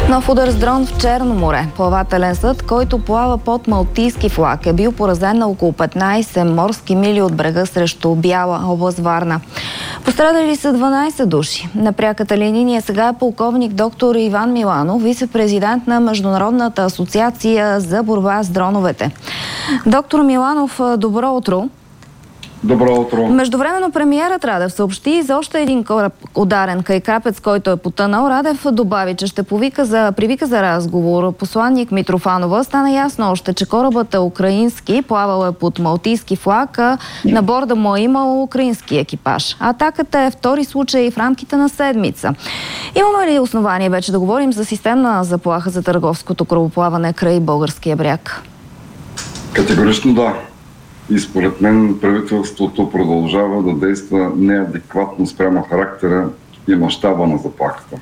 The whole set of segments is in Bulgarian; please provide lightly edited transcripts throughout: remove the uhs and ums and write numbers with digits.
Нов удар с дрон в Черно море. Плавателен съд, който плава под малтийски флаг, е бил поразен на около 15 морски мили от брега срещу Бяла, област Варна. Пострадали са 12 души. На пряката линия сега е полковник доктор Иван Миланов, вице-президент на Международната асоциация за борба с дроновете. Доктор Миланов, добро утро. Добро утро. Междувременно премиерът Радев съобщи за още един кораб ударен край Крапец, който е потънал. Радев добави, че ще привика за разговор посланник Митрофанова. Стана ясно още, че корабът е украински, плавал е под малтийски флаг, а на борда му е имал украински екипаж. Атаката е втори случай в рамките на седмица. Имаме ли основание вече да говорим за системна заплаха за търговското корабоплаване край българския бряг? Категорично да. И според мен правителството продължава да действа неадекватно спрямо характера и мащаба на заплахата.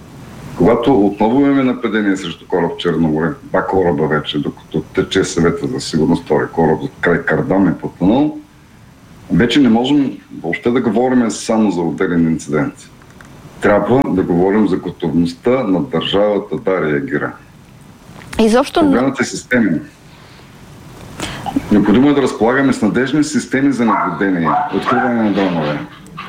Когато отново имаме нападение срещу кораб в Черно море, два кораба вече, докато тече съвета за сигурност, втори кораб от край Кардам е потънал, вече не можем въобще да говорим само за отделен инцидент. Трябва да говорим за готовността на държавата да реагира. Проблемът е системен. Необходимо е да разполагаме с надежни системи за наблюдение, откриване на дронове,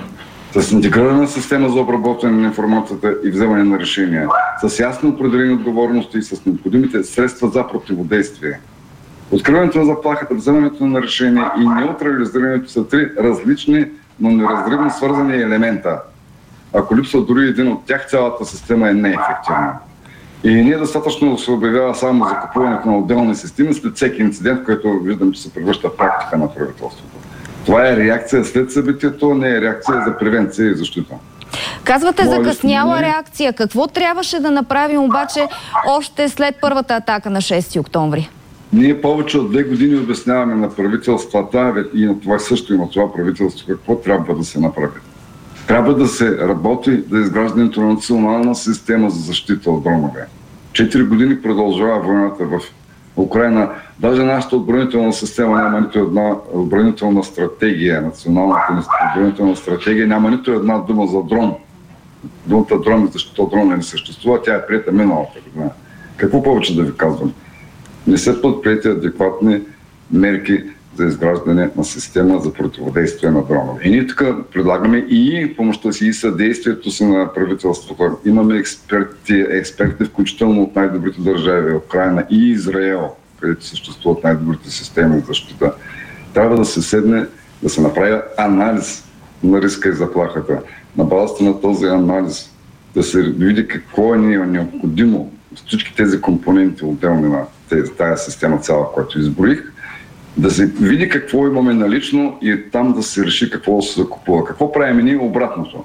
с интегрирана система за обработване на информацията и вземане на решения, с ясно определени отговорности и с необходимите средства за противодействие. Откриването на заплахата, вземането на решения и неутрализирането са три различни, но неразривно свързани елемента. Ако липсва дори един от тях, цялата система е неефективна. И не е достатъчно да се обявява само за купуването на отделни системи след всеки инцидент, който виждам, че се превръща в практика на правителството. Това е реакция след събитието, не е реакция за превенция и защита. Казвате закъсняла реакция. Какво трябваше да направим обаче още след първата атака на 6 октомври? Ние повече от 2 години обясняваме на правителствата и на това също и на това правителство какво трябва да се направи. Трябва да се работи за изграждането на национална система за защита от дронове. 4 години продължава войната в Украйна. Даже нашата отбранителна система няма нито една отбранителна стратегия. Националната отбранителна стратегия няма нито една дума за дрон. Думата дрон, защото дрон не съществува, тя е приета миналата година. Какво повече да ви казвам? Не се предприети адекватни мерки за изграждане на система за противодействие на дронове. И ние тук предлагаме и помощта си, и съдействието си на правителството. Имаме експерти, включително от най-добрите държави, Украйна и Израел, където съществуват най-добрите системи за защита. Трябва да се седне, да се направи анализ на риска и заплахата. На базата на този анализ да се види какво е необходимо с всички тези компоненти отделни на тази система цяла, която изброих, да се види какво имаме налично и там да се реши какво да се закупува. Какво правим ние обратното?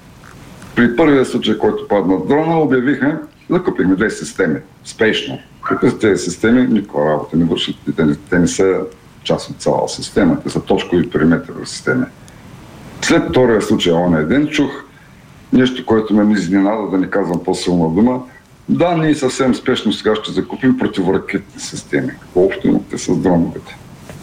При първия случай, който падна дрона, обявихме, закупихме 2 системи. Спешно. Като тези системи никаква работа не вършат. Те не са част от цяла система. Те са точкови периметри в системи. След втория случай, ден чух нещо, което ме изненада, да не казвам по-силна дума. Да, ние съвсем спешно сега ще закупим противоракетни системи. Какво общо имате с дроновете?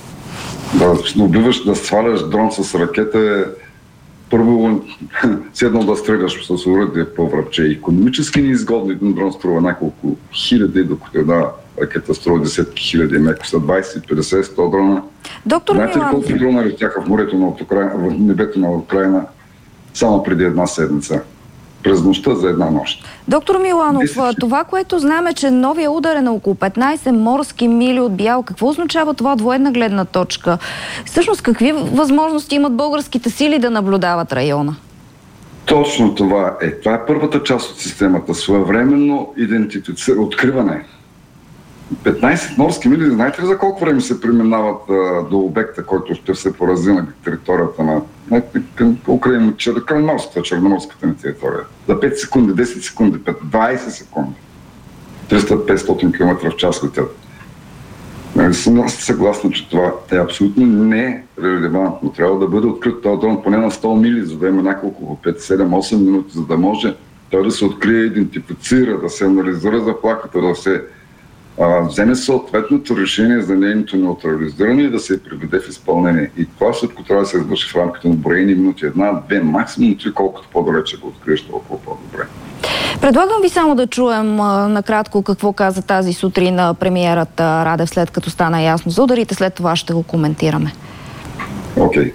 Да убиваш, да сваляш дрон с ракета е първо седно да стреляш с оръдие по връбче. Икономически неизгодно един дрон струва няколко хиляди, докато една ракета струва десетки хиляди, меко са 20, 50, 100 дрона. Знаете ли колко дрона летяха в морето в небето на Украйна само преди една седмица? През нощта за една нощ. Доктор Миланов, това, което знам е, че новия удар е на около 15 морски мили от Бял. Какво означава това от военна гледна точка? Всъщност, какви възможности имат българските сили да наблюдават района? Точно това е. Това е първата част от системата. Своевременно откриване. 15 морски мили, знаете ли за колко време се преминават до обекта, който ще се порази на територията на черноморската ни територия? За 5 секунди, 10 секунди, 20 секунди. 300-500 км в час летят. Съм съгласна, че това е абсолютно нерелевантно. Трябва да бъде открит този дрон поне на 100 мили, за да има няколко 5, 7, 8 минути, за да може той да се открие, идентифицира, да се анализира заплахата, да се вземе съответното решение за нейното неутрализиране и да се приведе в изпълнение. И това всичко трябва да се извърши в рамките на броени минути, 1, 2, максимум 3, колкото по-далече го откриеш, толкова по-добре. Предлагам ви само да чуем накратко какво каза тази сутрин премиерът Радев, след като стана ясно за ударите. След това ще го коментираме. Окей.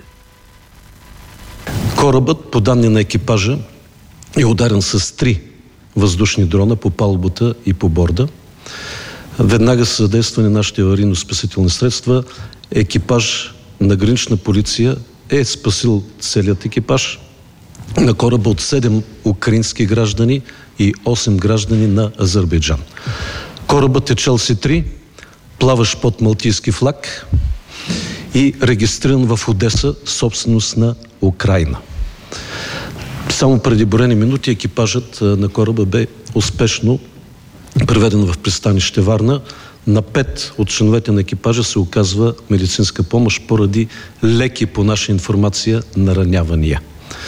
Корабът, по данни на екипажа, е ударен с 3 въздушни дрона по палубата и по борда. Веднага са задействани нашите аварийно-спасителни средства. Екипаж на гранична полиция е спасил целият екипаж на кораба от 7 украински граждани и 8 граждани на Азербайджан. Корабът е Челси-3, плаващ под малтийски флаг и регистриран в Одеса, собственост на Украйна. Само преди броени минути екипажът на кораба бе успешно преведен в пристанище Варна. На 5 от членовете на екипажа се оказва медицинска помощ поради леки, по наша информация, наранявания.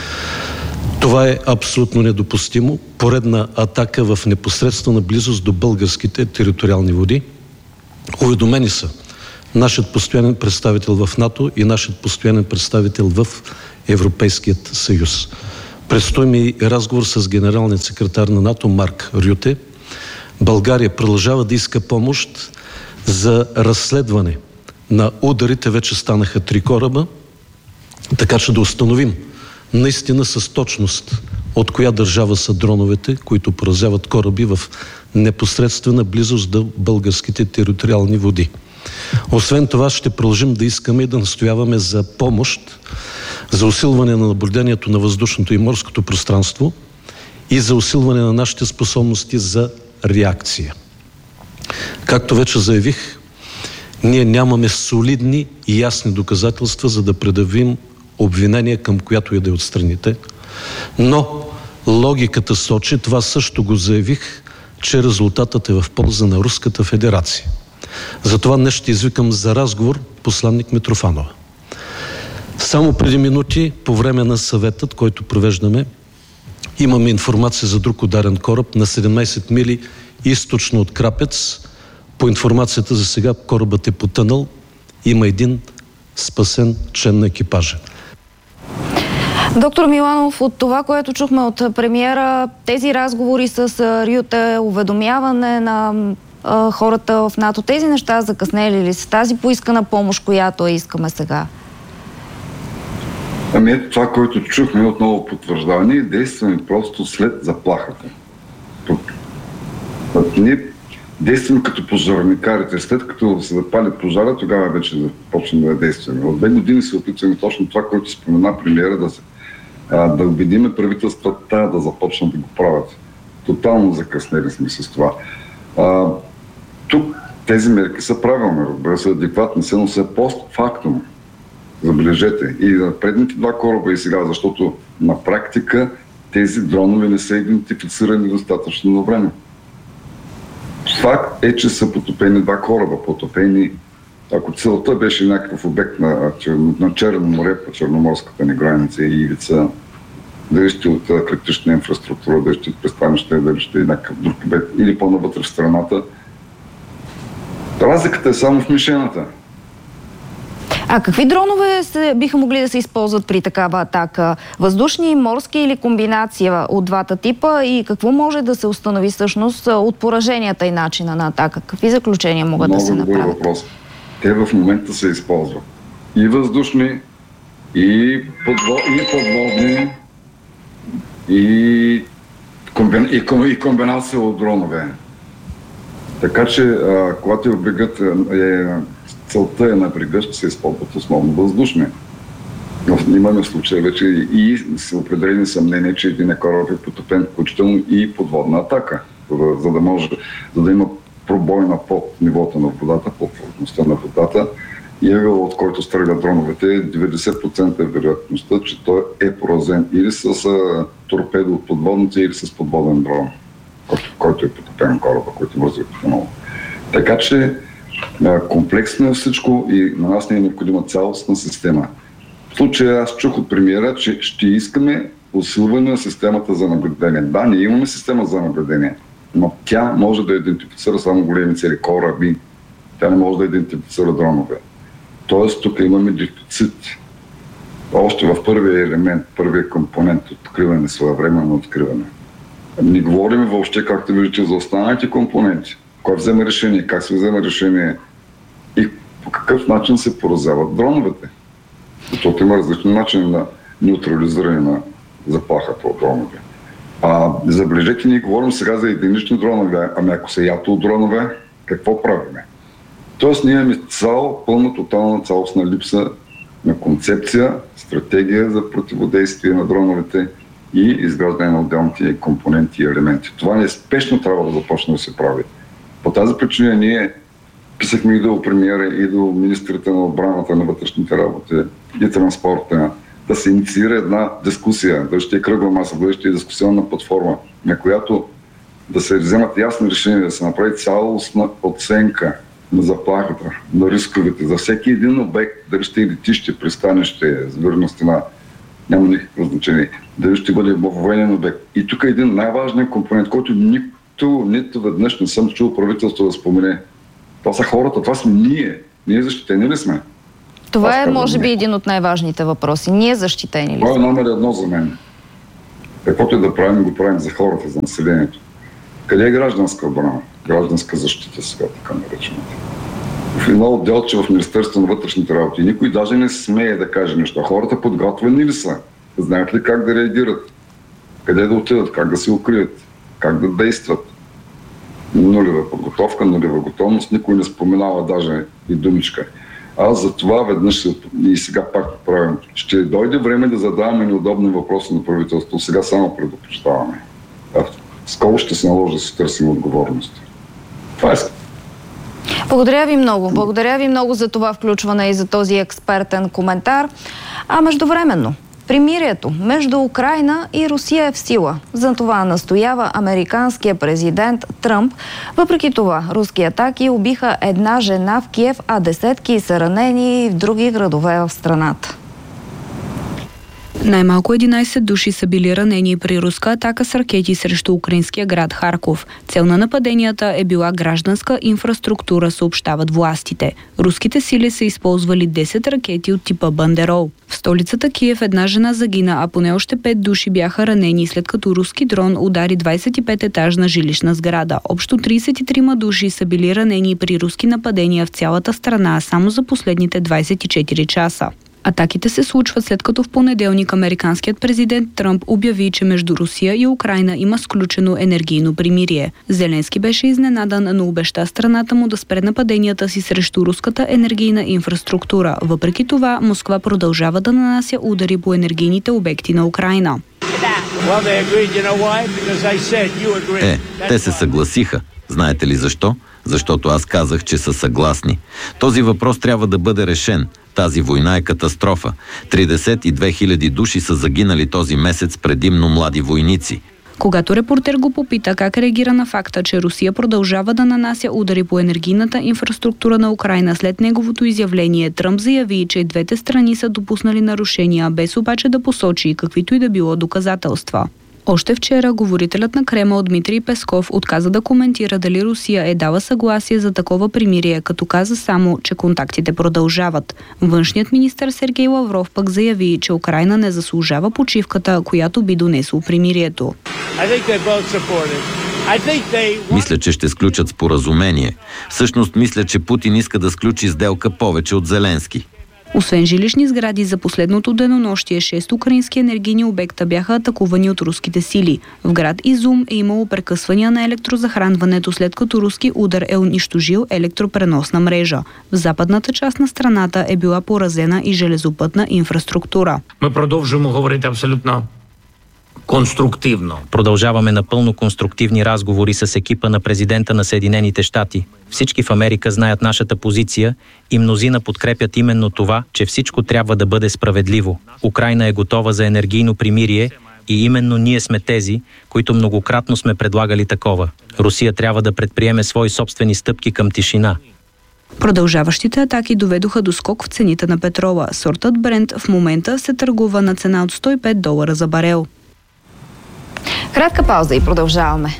Това е абсолютно недопустимо. Поредна атака в непосредствена близост до българските териториални води. Уведомени са нашият постоянен представител в НАТО и нашият постоянен представител в Европейският съюз. Предстои ми разговор с генералният секретар на НАТО Марк Рюте. България продължава да иска помощ за разследване на ударите. Вече станаха 3 кораба, така че да установим наистина с точност от коя държава са дроновете, които поразяват кораби в непосредствена близост до българските териториални води. Освен това, ще продължим да искаме и да настояваме за помощ за усилване на наблюдението на въздушното и морското пространство и за усилване на нашите способности за реакция. Както вече заявих, ние нямаме солидни и ясни доказателства, за да предявим обвинение към която и да е от страните, но логиката сочи, това също го заявих, че резултатът е в полза на Руската федерация. Затова днес ще извикам за разговор посланник Митрофанова. Само преди минути, по време на съветът, който провеждаме, имаме информация за друг ударен кораб на 17 мили източно от Крапец. По информацията за сега корабът е потънал. Има един спасен член на екипажа. Доктор Миланов, от това, което чухме от премиера, тези разговори с Рюте, уведомяване на хората в НАТО, тези неща закъснели ли са? Тази поискана помощ, която искаме сега? Ами това, което чухме, отново потвърждава. Ние действаме просто след заплахата. Ние действаме като пожарникарите. След като се запали пожара, тогава вече започнем да действаме. От 2 години се опитваме точно това, което спомена премиера, да убедиме правителствата да започнат да го правят. Тотално закъснели сме с това. Тук тези мерки са правилни, разбира се, адекватни са, но са постфактум. Забележете. И на предните 2 кораба и сега, защото на практика тези дронове не са идентифицирани достатъчно на време. Факт е, че са потопени 2 кораба. Потопени, ако целта беше някакъв обект на Черно море, по черноморската ни граница и ивица, дали ще от критична инфраструктура, дали ще от пристанище, дали ще е някакъв друг обект или по-навътре в страната. Разликата е само в мишената. А какви дронове биха могли да се използват при такава атака? Въздушни, морски или комбинация от двата типа? И какво може да се установи всъщност от пораженията и начина на атака? Какви заключения могат да се направят? Много добър въпрос. Те в момента се използват. И въздушни, и подводни, и комбинация от дронове. Така че, когато бригът целта е на брега, ще се използват основно въздушни. Но имаме случая вече и са определени съмнения, че един кораб е потопен, включително и подводна атака, за да има пробойна под нивото на водата, под плътността на водата. И ъгъл, от който стрелят дроновете, 90% е вероятността, че той е поразен или с торпедо от подводните, или с подводен дрон, който е потопен кораба, който вързва потонало. Така че комплексно е всичко и на нас не е необходима цялостна система. В случая аз чух от премиера, че ще искаме усилване на системата за наблюдение. Да, ние имаме система за наблюдение, но тя може да идентифицира само големи цели, кораби. Тя не може да идентифицира дронове. Тоест тук имаме дефицит. Още в първия елемент, първия компонент откриване, своевременно откриване. Не говорим въобще, както виждате, за останалите компоненти. Кой взема решение, как се взема решение и по какъв начин се поразяват дроновете. Защото има различни начини на неутрализиране на заплахата от дронове. Забележете, ние говорим сега за единични дронове, ами ако са ято от дронове, какво правиме? Тоест ние имаме пълна, тотална, цялостна липса на концепция, стратегия за противодействие на дроновете и изграждане на отделните компоненти и елементи. Това неспешно трябва да започне да се прави. По тази причина ние писахме и до премиера, и до министрите на отбраната, на вътрешните работи и транспорта, да се инициира една дискусия, дали ще е кръгла маса, дали ще е дискусионна платформа, на която да се вземат ясни решения, да се направи цялостна оценка на заплахата, на рисковете за всеки един обект, дали ще е летище, пристанище, зверна стена, няма никакво значение, дали ще бъде военен обект. И тук е един най-важен компонент, който нито веднъж не съм чул правителство да спомене. Това са хората, това сме ние. Ние защитени ли сме? Това е, може би, един от най-важните въпроси. Ние защитени ли сме? Това е номер едно за мен. Каквото и да правим, го правим за хората, за населението. Къде е гражданска отбрана? Гражданска защита, сега така наречената. В едно отделче в Министерството на вътрешните работи. Никой даже не смее да каже нещо. Хората подготвени ли са? Знаят ли как да реагират? Къде да отидат? Как да се укрият? Как да действат? Нулева подготовка, нулева готовност. Никой не споменава даже и думичка. Аз за това веднъж и сега пак правим. Ще дойде време да задаваме неудобни въпроси на правителството. Сега само предупреждаваме. Скоро ще се наложи да си търсим отговорности. Това е. Благодаря ви много. Благодаря ви много за това включване и за този експертен коментар. А междувременно, примирието между Украйна и Русия е в сила. За това настоява американския президент Тръмп. Въпреки това, руски атаки убиха една жена в Киев, а десетки са ранени в други градове в страната. Най-малко 11 души са били ранени при руска атака с ракети срещу украинския град Харков. Цел на нападенията е била гражданска инфраструктура, съобщават властите. Руските сили са използвали 10 ракети от типа Бандерол. В столицата Киев една жена загина, а поне още 5 души бяха ранени, след като руски дрон удари 25-етажна жилищна сграда. Общо 33 души са били ранени при руски нападения в цялата страна само за последните 24 часа. Атаките се случват след като в понеделник американският президент Тръмп обяви, че между Русия и Украйна има сключено енергийно примирие. Зеленски беше изненадан, но обеща страната му да спре нападенията си срещу руската енергийна инфраструктура. Въпреки това, Москва продължава да нанася удари по енергийните обекти на Украйна. Те се съгласиха. Знаете ли защо? Защото аз казах, че са съгласни. Този въпрос трябва да бъде решен. Тази война е катастрофа. 32 000 души са загинали този месец, предимно млади войници. Когато репортер го попита как реагира на факта, че Русия продължава да нанася удари по енергийната инфраструктура на Украйна след неговото изявление, Тръмп заяви, че двете страни са допуснали нарушения, без обаче да посочи каквито и да било доказателства. Още вчера говорителят на Кремъл Дмитрий Песков отказа да коментира дали Русия е дала съгласие за такова примирие, като каза само, че контактите продължават. Външният министър Сергей Лавров пък заяви, че Украйна не заслужава почивката, която би донесло примирието. Мисля, че ще сключат споразумение. Всъщност мисля, че Путин иска да сключи сделка повече от Зеленски. Освен жилищни сгради, за последното денонощие 6 украински енергийни обекта бяха атакувани от руските сили. В град Изум е имало прекъсвания на електрозахранването, след като руски удар е унищожил електропреносна мрежа. В западната част на страната е била поразена и железопътна инфраструктура. Ми продължаваме говорити абсолютно конструктивно. Продължаваме напълно конструктивни разговори с екипа на президента на Съединените щати. Всички в Америка знаят нашата позиция и мнозина подкрепят именно това, че всичко трябва да бъде справедливо. Украйна е готова за енергийно примирие и именно ние сме тези, които многократно сме предлагали такова. Русия трябва да предприеме свои собствени стъпки към тишина. Продължаващите атаки доведоха до скок в цените на петрола. Сортът Брент в момента се търгува на цена от $105 за барел. Кратка пауза и продължаваме.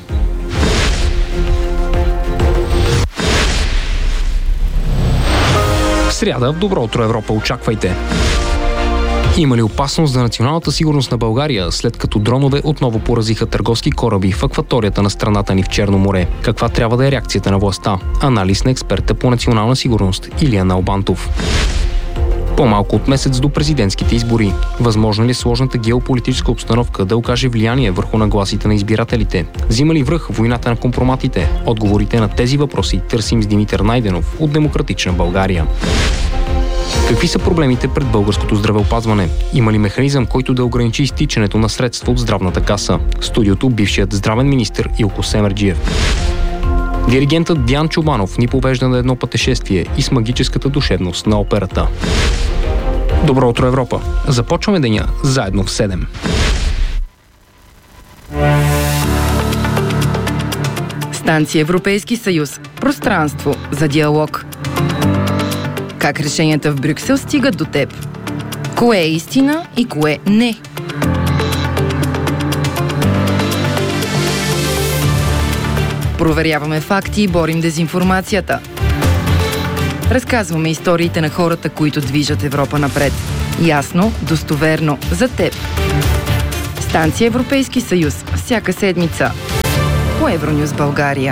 В сряда в Добро утро Европа очаквайте. Има ли опасност за националната сигурност на България, след като дронове отново поразиха търговски кораби в акваторията на страната ни в Черно море? Каква трябва да е реакцията на властта? Анализ на експерта по национална сигурност Илия Налбантов. По-малко от месец до президентските избори. Възможно ли сложната геополитическа обстановка да окаже влияние върху нагласите на избирателите? Взима ли връх войната на компроматите? Отговорите на тези въпроси търсим с Димитър Найденов от Демократична България. Какви са проблемите пред българското здравеопазване? Има ли механизъм, който да ограничи изтичането на средства от здравната каса? В студиото бившият здравен министър Илко Семерджиев. Диригентът Диан Чубанов ни повежда на едно пътешествие и с магическата душевност на операта. Добро утро, Европа! Започваме деня заедно в 7. Станция Европейски съюз. Пространство за диалог. Как решенията в Брюксел стигат до теб? Кое е истина и кое не? Проверяваме факти и борим дезинформацията. Разказваме историите на хората, които движат Европа напред. Ясно, достоверно, за теб. Станция Европейски съюз. Всяка седмица. По Евронюс България.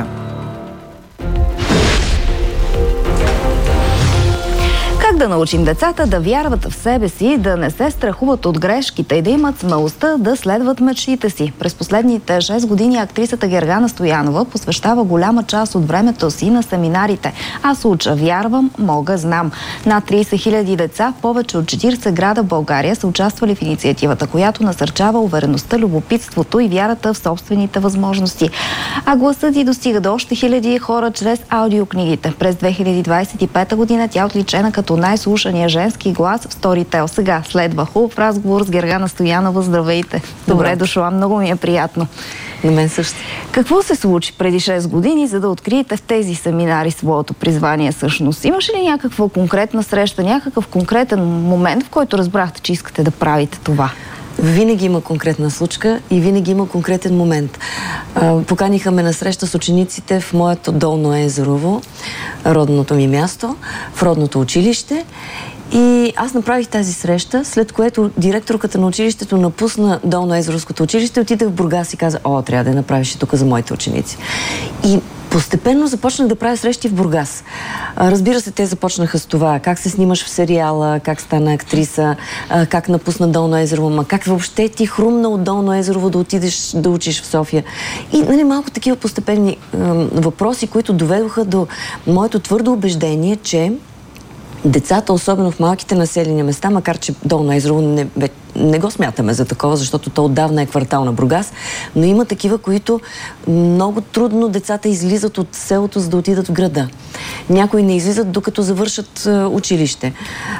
Как да научим децата да вярват в себе си, да не се страхуват от грешките и да имат смелостта да следват мечтите си? През последните 6 години актрисата Гергана Стоянова посвещава голяма част от времето си на семинарите. Аз уча, вярвам, мога, знам. Над 30 000 деца, повече от 40 града в България са участвали в инициативата, която насърчава увереността, любопитството и вярата в собствените възможности. А гласът й достига до още хиляди хора чрез аудиокнигите. През 2025 година тя отличена като най-слушания женски глас в Storytel. Сега следва хубав разговор с Гергана Стоянова. Здравейте! Добре дошла, много ми е приятно. На мен също. Какво се случи преди 6 години, за да откриете в тези семинари своето призвание всъщност? Имаше ли някаква конкретна среща, някакъв конкретен момент, в който разбрахте, че искате да правите това? Винаги има конкретна случка и винаги има конкретен момент. Поканиха ме на среща с учениците в моето Долно Езерово, родното ми място, в родното училище. И аз направих тази среща, след което директорката на училището напусна Долно Езеровското училище, отидах в Бургас и каза: трябва да я направиш и тук за моите ученици. И постепенно започнах да правя срещи в Бургас. Разбира се, те започнаха с това: как се снимаш в сериала, как стана актриса, как напусна Долно Езерово, как въобще ти хрумна от Долно Езерово да отидеш да учиш в София. И малко такива постепенни въпроси, които доведоха до моето твърдо убеждение, че децата, особено в малките населени места, макар че Долно Езерово не го смятаме за такова, защото то отдавна е квартал на Бургас, но има такива, които много трудно децата излизат от селото, за да отидат в града. Някои не излизат, докато завършат училище.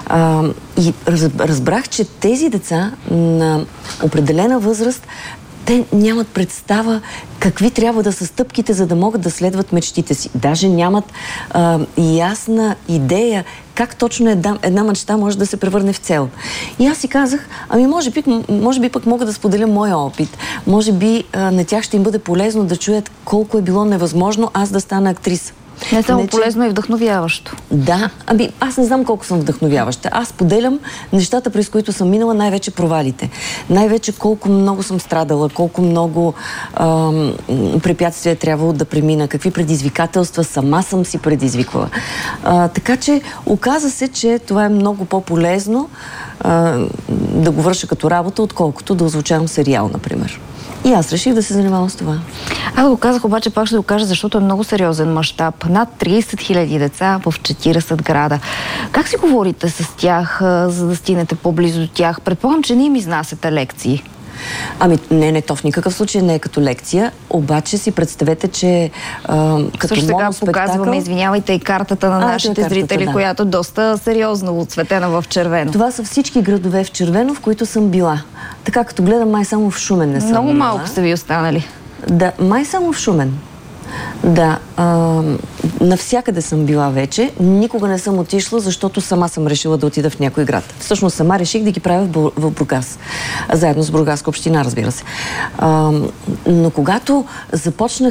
И разбрах, че тези деца на определена възраст, те нямат представа какви трябва да са стъпките, за да могат да следват мечтите си. Даже нямат ясна идея как точно една мечта може да се превърне в цел. И аз си казах, може би пък мога да споделя моя опит. Може би на тях ще им бъде полезно да чуят колко е било невъзможно аз да стана актриса. Не само полезно и вдъхновяващо. Да, аз не знам колко съм вдъхновяваща. Аз поделям нещата, през които съм минала, най-вече провалите. Най-вече колко много съм страдала, колко много препятствия е трябвало да премина, какви предизвикателства сама съм си предизвиквала. Така че оказа се, че това е много по-полезно да го върша като работа, отколкото да озвучавам сериал, например. И аз реших да се занимавам с това. Аз го казах, обаче пак ще го кажа, защото е много сериозен мащаб. Над 30 000 деца в 40 града. Как си говорите с тях, за да стигнете по-близо до тях? Предполагам, че не им изнасяте лекции. Не, то в никакъв случай не е като лекция, обаче си представете, че като също сега моноспектакъл... показваме, извинявайте, и картата на нашите зрители, да, която доста сериозно отцветена в червено. Това са всички градове в червено, в които съм била. Така като гледам, май само в Шумен не съм Много била. малко са ви останали. Да, май само в Шумен. Да, навсякъде съм била вече. Никога не съм отишла, защото сама съм решила да отида в някой град. Всъщност сама реших да ги правя в Бургас. Заедно с Бургаска община, разбира се. Но когато започнах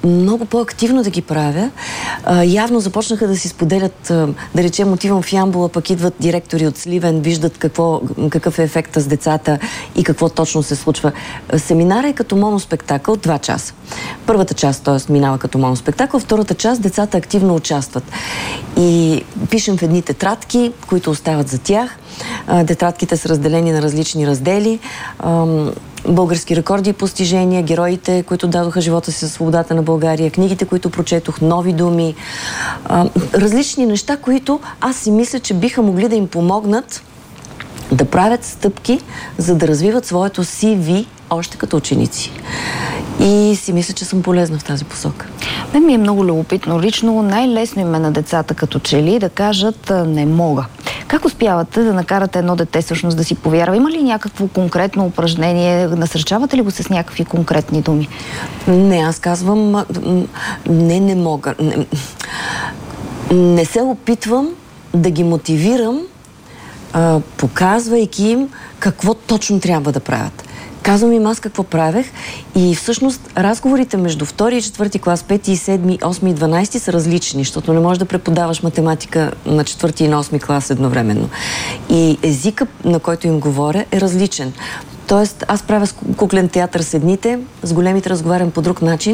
много по-активно да ги правя. Явно започнаха да си споделят, да речем, отивам в Ямбола, пък идват директори от Сливен, виждат какъв е ефекта с децата и какво точно се случва. Семинара е като моноспектакъл 2 часа. Първата част, т.е. минава като моноспектакъл, втората част децата активно участват. И пишем в едни тетрадки, които остават за тях. Тетрадките са разделени на различни раздели. Български рекорди и постижения, героите, които дадоха живота си за свободата на България, книгите, които прочетох, нови думи, различни неща, които аз си мисля, че биха могли да им помогнат да правят стъпки, за да развиват своето CV още като ученици. И си мисля, че съм полезна в тази посока. Мен ми е много любопитно. Лично най-лесно им е на децата като че ли да кажат не мога. Как успявате да накарате едно дете всъщност да си повярва? Има ли някакво конкретно упражнение? Насърчавате ли го с някакви конкретни думи? Не, аз казвам не мога. Не се опитвам да ги мотивирам, показвайки им какво точно трябва да правят. Казвам им аз какво правех и всъщност разговорите между 2 и 4 клас, 5 и 7, 8 и 12 са различни, защото не можеш да преподаваш математика на 4 и на 8 клас едновременно. И езика, на който им говоря, е различен. Тоест, аз правя куклен театър с едните, с големите разговарям по друг начин.